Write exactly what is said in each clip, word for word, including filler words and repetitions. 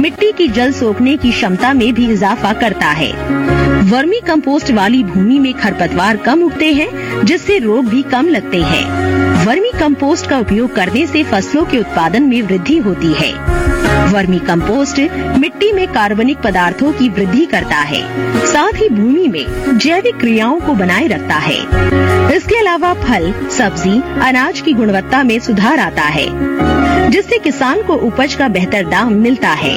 मिट्टी की जल सोखने की क्षमता में भी इजाफा करता है। वर्मी कंपोस्ट वाली भूमि में खरपतवार कम उगते हैं, जिससे रोग भी कम लगते हैं। वर्मी कंपोस्ट का उपयोग करने से फसलों के उत्पादन में वृद्धि होती है। वर्मी कंपोस्ट मिट्टी में कार्बनिक पदार्थों की वृद्धि करता है, साथ ही भूमि में जैविक क्रियाओं को बनाए रखता है। इसके अलावा फल, सब्जी, अनाज की गुणवत्ता में सुधार आता है, जिससे किसान को उपज का बेहतर दाम मिलता है।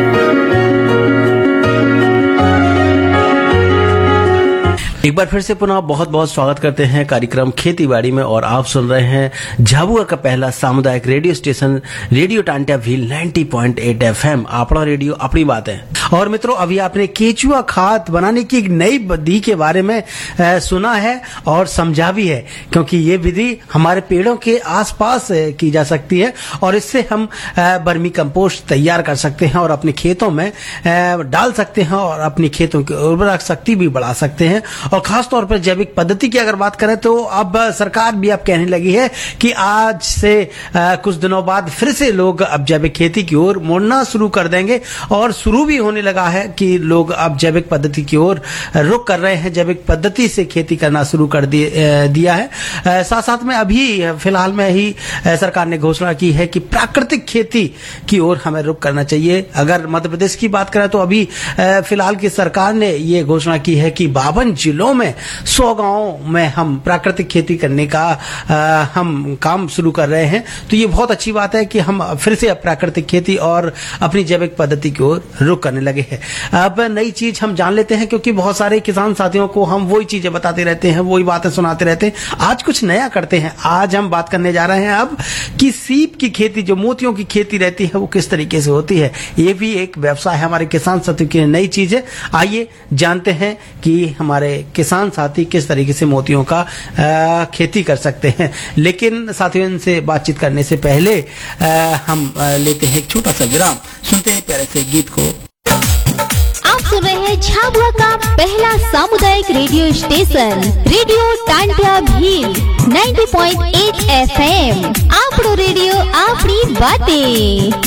एक बार फिर से पुनः बहुत बहुत स्वागत करते हैं कार्यक्रम खेती बाड़ी में, और आप सुन रहे हैं झाबुआ का पहला सामुदायिक radio station radio Tantia Bhil नब्बे पॉइंट आठ एफएम। अपना रेडियो अपनी बात है। और मित्रों, अभी आपने केचुआ खाद बनाने की एक नई विधि के बारे में आ, सुना है और समझा भी है, क्योंकि ये विधि हमारे पेड़ों के आसपास की जा सकती है और इससे हम वर्मी कंपोस्ट तैयार कर सकते हैं और अपने खेतों में आ, डाल सकते हैं और अपनी खेतों की उर्वरक शक्ति भी बढ़ा सकते हैं। और खास तौर पर जैविक पद्धति की अगर बात करें तो अब सरकार भी अब कहने लगी है कि आज से आ, कुछ दिनों बाद फिर से लोग अब जैविक खेती की ओर मुड़ना शुरू कर देंगे, और शुरू भी होने लगा है कि लोग अब जैविक पद्धति की ओर रुख कर रहे हैं, जैविक पद्धति से खेती करना शुरू कर दिया है। साथ साथ में अभी फिलहाल में ही सरकार ने घोषणा की है कि प्राकृतिक खेती की ओर हमें रुख करना चाहिए। अगर मध्य प्रदेश की बात करें तो अभी फिलहाल की सरकार ने ये घोषणा की है कि बावन जिलों में सौ गांवों में हम प्राकृतिक खेती करने का आ, हम काम शुरू कर रहे हैं। तो ये बहुत अच्छी बात है कि हम फिर से प्राकृतिक खेती और अपनी जैविक पद्धति की ओर रुख करने लगे हैं। अब नई चीज हम जान लेते हैं, क्योंकि बहुत सारे किसान साथियों को हम वही चीजें बताते रहते हैं, वही बातें सुनाते रहते हैं। आज कुछ नया करते हैं। आज हम बात करने जा रहे हैं अब कि सीप की खेती, जो मोतियों की खेती रहती है, वो किस तरीके से होती है। ये भी एक व्यवसाय है हमारे किसान साथियों की नई चीज है। आइए जानते हैं कि हमारे किसान साथी किस तरीके से मोतियों का आ, खेती कर सकते हैं। लेकिन साथियों, इनसे बातचीत करने से पहले आ, हम आ, लेते हैं एक छोटा सा विराम, सुनते हैं प्यारे से गीत को। आप सुन रहे हैं झाबुआ का पहला सामुदायिक radio station radio Tantia Bhil नब्बे पॉइंट आठ एफएम। आपनो रेडियो अपनी बातें।